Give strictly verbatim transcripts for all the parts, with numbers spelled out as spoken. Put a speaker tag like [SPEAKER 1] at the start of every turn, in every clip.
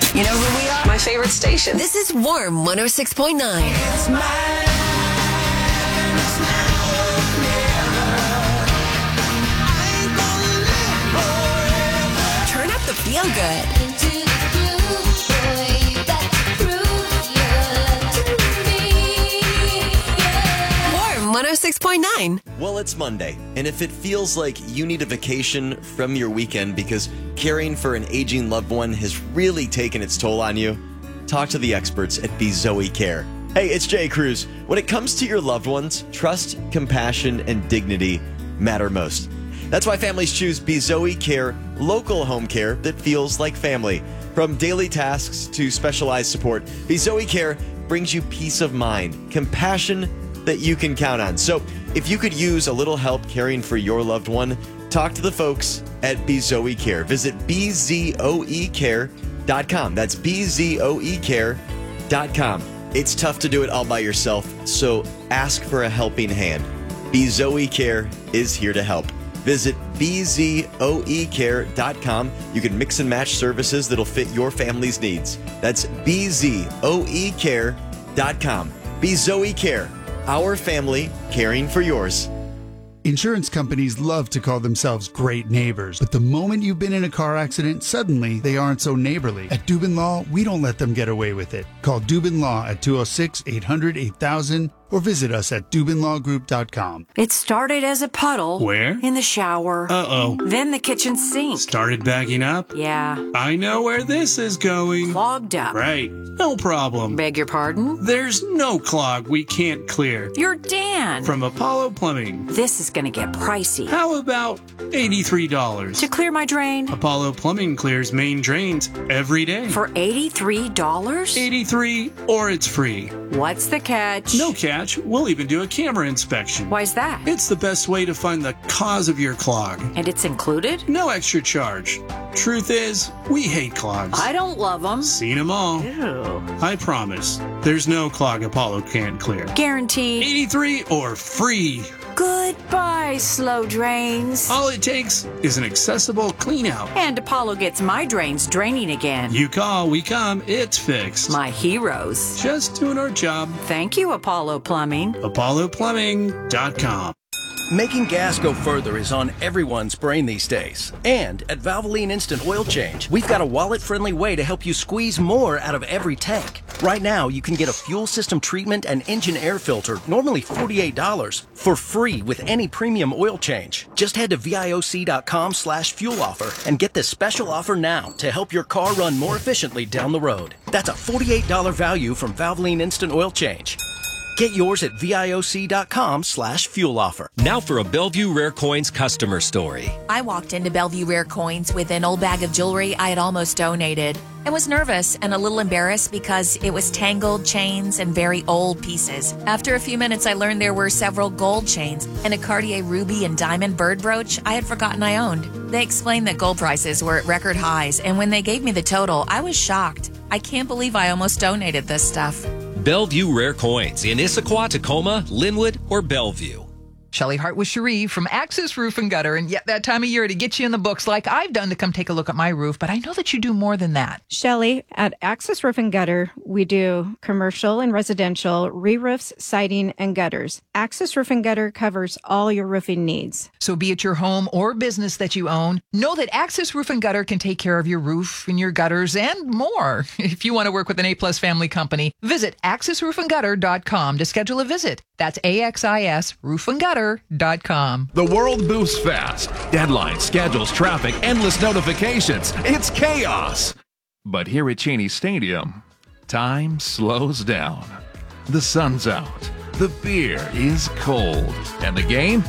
[SPEAKER 1] You know who we are? My favorite station.
[SPEAKER 2] This is Warm one oh six point nine.
[SPEAKER 1] It's mine. It's now or never. I ain't gonna live forever.
[SPEAKER 2] Turn up the feel good.
[SPEAKER 3] Into the groove, boy, you got to prove your love to me. Yeah.
[SPEAKER 2] Warm one oh six point nine.
[SPEAKER 4] Well, it's Monday, and if it feels like you need a vacation from your weekend because caring for an aging loved one has really taken its toll on you, talk to the experts at Be Zoe Care. Hey, it's Jay Cruz. When it comes to your loved ones, trust, compassion, and dignity matter most. That's why families choose Be Zoe Care, local home care that feels like family. From daily tasks to specialized support, Be Zoe Care brings you peace of mind, compassion that you can count on. So if you could use a little help caring for your loved one, talk to the folks at Be Zoe Care. Visit B Z O E care dot com. That's B Z O E care dot com. It's tough to do it all by yourself, so ask for a helping hand. Be Zoe Care is here to help. Visit B Z O E care dot com. You can mix and match services that'll fit your family's needs. That's B Z O E care dot com. Be Zoe Care. Our family caring for yours.
[SPEAKER 5] Insurance companies love to call themselves great neighbors, but the moment you've been in a car accident, suddenly they aren't so neighborly. At Dubin Law, we don't let them get away with it. Call Dubin Law at two oh six, eight hundred, eight thousand or visit us at dubin law group dot com.
[SPEAKER 6] It started as a puddle.
[SPEAKER 7] Where?
[SPEAKER 6] In the shower.
[SPEAKER 7] Uh-oh.
[SPEAKER 6] Then the kitchen sink.
[SPEAKER 7] Started bagging up?
[SPEAKER 6] Yeah.
[SPEAKER 7] I know where this is going.
[SPEAKER 6] Clogged up.
[SPEAKER 7] Right. No problem.
[SPEAKER 6] Beg your pardon?
[SPEAKER 7] There's no clog we can't clear.
[SPEAKER 6] You're Dan.
[SPEAKER 7] From Apollo Plumbing.
[SPEAKER 6] This is going to get pricey.
[SPEAKER 7] How about eighty-three dollars?
[SPEAKER 6] To clear my drain?
[SPEAKER 7] Apollo Plumbing clears main drains every day.
[SPEAKER 6] For eighty-three dollars?
[SPEAKER 7] eighty-three dollars or it's free.
[SPEAKER 6] What's the catch?
[SPEAKER 7] No catch. We'll even do a camera inspection.
[SPEAKER 6] Why's that?
[SPEAKER 7] It's the best way to find the cause of your clog.
[SPEAKER 6] And it's included?
[SPEAKER 7] No extra charge. Truth is, we hate clogs.
[SPEAKER 6] I don't love them.
[SPEAKER 7] Seen them all.
[SPEAKER 6] Ew.
[SPEAKER 7] I promise, there's no clog Apollo can't clear.
[SPEAKER 6] Guaranteed.
[SPEAKER 7] eighty-three or free.
[SPEAKER 6] Goodbye, slow drains.
[SPEAKER 7] All it takes is an accessible clean out.
[SPEAKER 6] And Apollo gets my drains draining again.
[SPEAKER 7] You call, we come, it's fixed.
[SPEAKER 6] My heroes.
[SPEAKER 7] Just doing our job.
[SPEAKER 6] Thank you, Apollo Plumbing.
[SPEAKER 7] apollo plumbing dot com.
[SPEAKER 8] Making gas go further is on everyone's brain these days. And at Valvoline Instant Oil Change, we've got a wallet-friendly way to help you squeeze more out of every tank. Right now, you can get a fuel system treatment and engine air filter, normally forty-eight dollars, for free with any premium oil change. Just head to vioc dot com slash fuel offer and get this special offer now to help your car run more efficiently down the road. That's a forty-eight dollars value from Valvoline Instant Oil Change. Get yours at vioc dot com slash fuel offer.
[SPEAKER 9] Now for a Bellevue Rare Coins customer story.
[SPEAKER 10] I walked into Bellevue Rare Coins with an old bag of jewelry I had almost donated and was nervous and a little embarrassed because it was tangled chains and very old pieces. After a few minutes, I learned there were several gold chains and a Cartier ruby and diamond bird brooch I had forgotten I owned. They explained that gold prices were at record highs, and when they gave me the total, I was shocked. I can't believe I almost donated this stuff.
[SPEAKER 9] Bellevue Rare Coins in Issaquah, Tacoma, Linwood, or Bellevue.
[SPEAKER 11] Shelley Hart with Cherie from Axis Roof and Gutter, and yet that time of year to get you in the books like I've done to come take a look at my roof, but I know that you do more than that.
[SPEAKER 12] Shelley, at Axis Roof and Gutter, we do commercial and residential re-roofs, siding, and gutters. Axis Roof and Gutter covers all your roofing needs.
[SPEAKER 11] So be it your home or business that you own, know that Axis Roof and Gutter can take care of your roof and your gutters and more. If you want to work with an A-plus family company, visit axis roof and gutter dot com to schedule a visit. That's A X I S roof and gutter dot com.
[SPEAKER 13] The world moves fast. Deadlines, schedules, traffic, endless notifications. It's chaos. But here at Cheney Stadium, time slows down. The sun's out. The beer is cold. And the game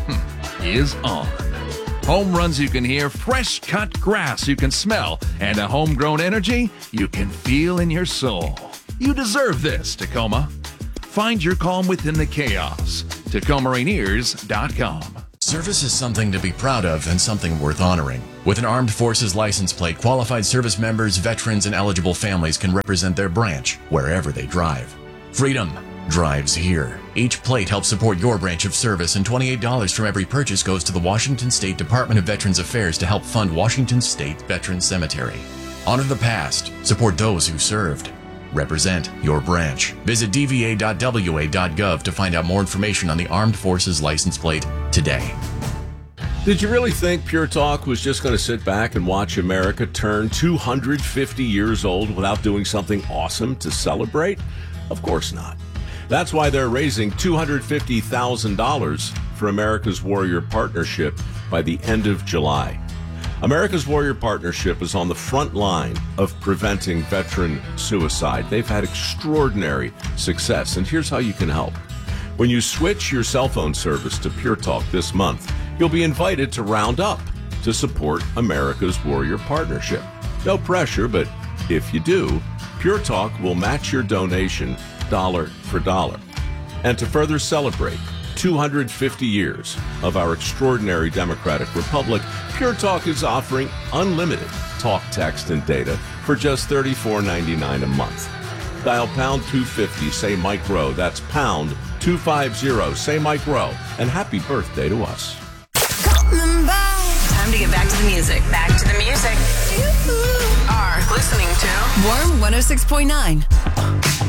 [SPEAKER 13] is on. Home runs you can hear, fresh cut grass you can smell, and a homegrown energy you can feel in your soul. You deserve this, Tacoma. Find your calm within the chaos. Tacoma Rainiers dot com.
[SPEAKER 14] Service is something to be proud of and something worth honoring. With an Armed Forces license plate, qualified service members, veterans, and eligible families can represent their branch wherever they drive. Freedom drives here. Each plate helps support your branch of service, and twenty-eight dollars from every purchase goes to the Washington State Department of Veterans Affairs to help fund Washington State Veterans Cemetery. Honor the past. Support those who served. Represent your branch. Visit d v a dot w a dot gov to find out more information on the Armed Forces license plate today.
[SPEAKER 15] Did you really think Pure Talk was just going to sit back and watch America turn two hundred fifty years old without doing something awesome to celebrate? Of course not. That's why they're raising two hundred fifty thousand dollars for America's Warrior Partnership by the end of July. America's Warrior Partnership is on the front line of preventing veteran suicide. They've had extraordinary success, and here's how you can help. When you switch your cell phone service to Pure Talk this month, you'll be invited to round up to support America's Warrior Partnership. No pressure, but if you do, Pure Talk will match your donation dollar for dollar. And to further celebrate two hundred fifty years of our extraordinary democratic republic, Pure Talk is offering unlimited talk, text, and data for just thirty-four ninety-nine a month. Dial pound two fifty, say Mike Rowe. That's pound two fifty, say Mike Rowe. And happy birthday to us.
[SPEAKER 2] Time to get back to the music.
[SPEAKER 1] Back to the music. You are listening to
[SPEAKER 2] Warm one oh six point nine.